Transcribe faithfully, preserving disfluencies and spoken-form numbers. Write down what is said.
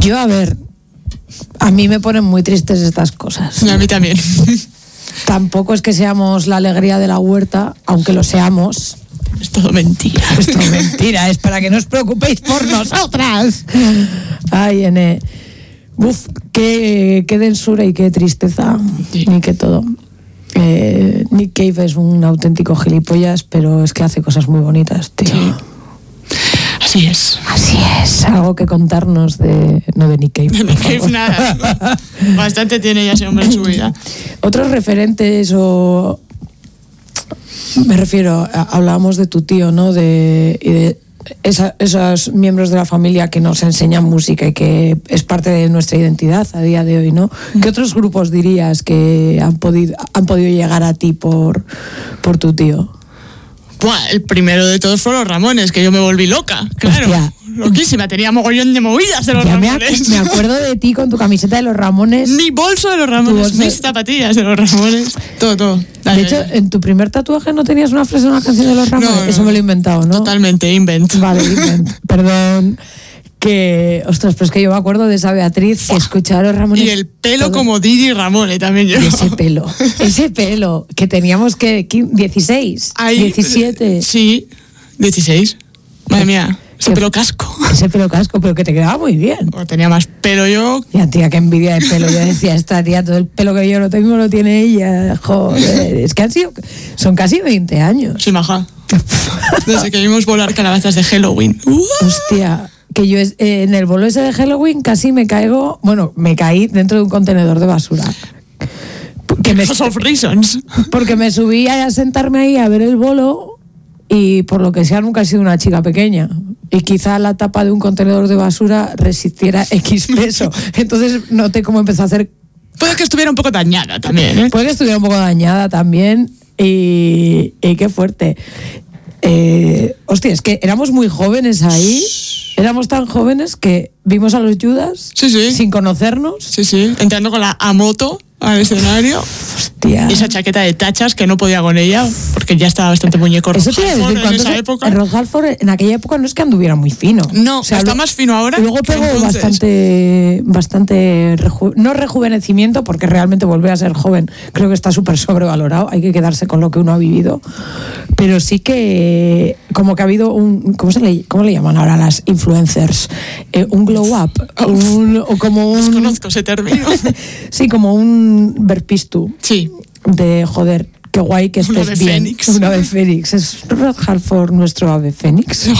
Yo, a ver, a mí me ponen muy tristes estas cosas. A mí también. Tampoco es que seamos la alegría de la huerta, aunque lo seamos. Es todo mentira. Es todo mentira, es para que no os preocupéis por nosotras. Ay, Ene. Uf, qué, qué densura y qué tristeza. Sí. Ni que todo. Eh, Nick Cave es un auténtico gilipollas, pero es que hace cosas muy bonitas, tío. Sí. Así es. Así es. Algo que contarnos de... No de Nick Cave. De Nick Cave nada. Bastante tiene ya ese hombre en su vida. Otros referentes o... Me refiero, hablábamos de tu tío, ¿no? De, y de esa, esos miembros de la familia que nos enseñan música y que es parte de nuestra identidad a día de hoy, ¿no? Mm. ¿Qué otros grupos dirías que han podido, han podido llegar a ti por, por tu tío? Buah, el primero de todos fue los Ramones, que yo me volví loca, claro. Hostia. Loquísima, tenía mogollón de movidas de los ya Ramones. Me, me acuerdo de ti con tu camiseta de los Ramones. Mi bolso de los Ramones, bolso... mis zapatillas de los Ramones, todo, todo. Dale, de hecho, dale. En tu primer tatuaje no tenías una frase de una canción de los Ramones. No, no, eso me lo he inventado, ¿no? Totalmente, invent. Vale, invent. Perdón. Que, ostras, pero es que yo me acuerdo de esa Beatriz que escuchaba a los Ramones. Y el pelo todo. Como Didi Ramone también yo. Y ese pelo, ese pelo, que teníamos que, dieciséis, Ahí, diecisiete. Sí, dieciséis. Madre mía, ese pelo casco. Ese pelo casco, pero que te quedaba muy bien. O tenía más pelo yo. Ya, tía, qué envidia de pelo. Yo decía, esta tía, todo el pelo que yo no tengo lo tiene ella. Joder, es que han sido, son casi veinte años. Sí, maja. Desde que vimos volar calabazas de Halloween. Uh. Hostia. Que yo eh, en el bolo ese de Halloween casi me caigo, bueno, me caí dentro de un contenedor de basura. Que me, of reasons. Porque me subí a sentarme ahí a ver el bolo y por lo que sea nunca he sido una chica pequeña. Y quizá la tapa de un contenedor de basura resistiera X peso. Entonces noté cómo empezó a hacer... Puede que estuviera un poco dañada también, ¿eh? Puede que estuviera un poco dañada también y, y qué fuerte. Eh, hostia, es que éramos muy jóvenes ahí. Éramos tan jóvenes que vimos a los Judas sí, sí. sin conocernos. Sí, sí. Entrando con la A-Moto al escenario. Hostia. Y esa chaqueta de tachas que no podía con ella porque ya estaba bastante muñeco. Eso te iba a decir, en esa se, época. El Ron Halford en aquella época no es que anduviera muy fino. No, o sea, está lo, más fino ahora. Luego pegó bastante, bastante reju, no rejuvenecimiento porque realmente volver a ser joven creo que está súper sobrevalorado. Hay que quedarse con lo que uno ha vivido. Pero sí que como que ha habido un, ¿cómo se le, cómo le llaman ahora las influencers? Eh, un glow up, un, o como un... Desconozco ese término. Sí, como un verpistu. Sí. De joder, qué guay que estés un ave bien. Fénix. Un ave fénix. ¿Es Ron Halford nuestro ave fénix?